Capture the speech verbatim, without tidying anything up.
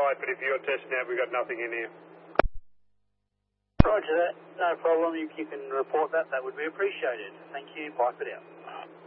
five, but if you're testing out, we've got nothing in here. Roger that. No problem. If you can report that, that would be appreciated. Thank you. Pipe it out.